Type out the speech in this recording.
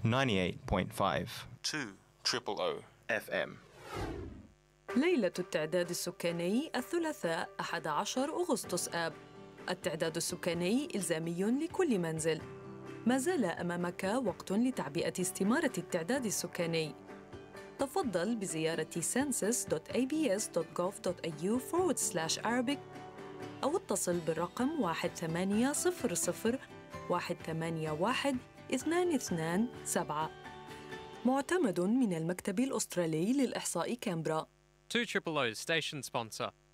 98.5 2 FM. ليلة التعداد السكاني الثلاثاء 11 أغسطس آب. التعداد السكاني إلزامي لكل منزل. ما زال أمامك وقت لتعبئة استمارة التعداد السكاني. تفضل بزيارة census.abs.gov.au/Arabic أو اتصل بالرقم 1800-181-227 معتمد من المكتب الأسترالي للإحصاء كامبرا. 2 Station sponsor.